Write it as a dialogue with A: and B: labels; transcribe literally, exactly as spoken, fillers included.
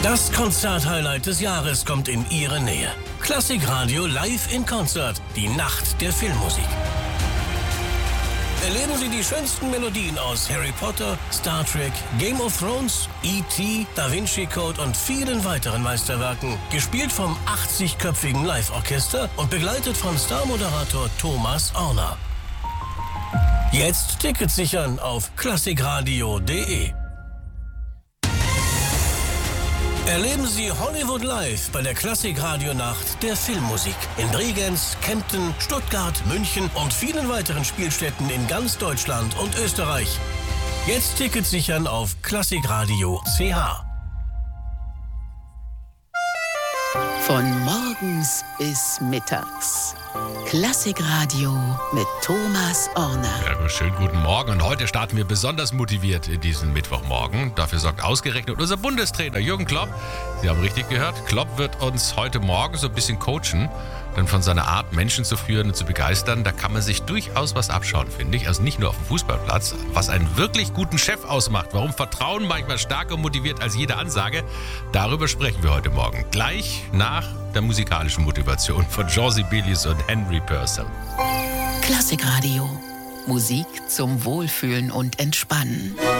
A: Das Konzert-Highlight des Jahres kommt in Ihre Nähe. Klassikradio live in Konzert, die Nacht der Filmmusik. Erleben Sie die schönsten Melodien aus Harry Potter, Star Trek, Game of Thrones, E T, Da Vinci Code und vielen weiteren Meisterwerken. Gespielt vom achtzigköpfigen Live-Orchester und begleitet von Star-Moderator Thomas Orner. Jetzt Tickets sichern auf klassikradio punkt de. Erleben Sie Hollywood live bei der Klassik-Radio-Nacht der Filmmusik in Bregenz, Kempten, Stuttgart, München und vielen weiteren Spielstätten in ganz Deutschland und Österreich. Jetzt Tickets sichern auf klassikradio punkt c h.
B: Von morgens bis mittags. Klassikradio mit Thomas Orner.
C: Ja, schönen guten Morgen. Und heute starten wir besonders motiviert in diesen Mittwochmorgen. Dafür sorgt ausgerechnet unser Bundestrainer Jürgen Klopp. Sie haben richtig gehört. Klopp wird uns heute Morgen so ein bisschen coachen. Denn von seiner Art, Menschen zu führen und zu begeistern, da kann man sich durchaus was abschauen, finde ich. Also nicht nur auf dem Fußballplatz. Was einen wirklich guten Chef ausmacht, warum Vertrauen manchmal stärker motiviert als jede Ansage, darüber sprechen wir heute Morgen. Gleich nach der musikalischen Motivation von Jean Sibelius und Henry Purcell.
B: Klassikradio. Musik zum Wohlfühlen und Entspannen.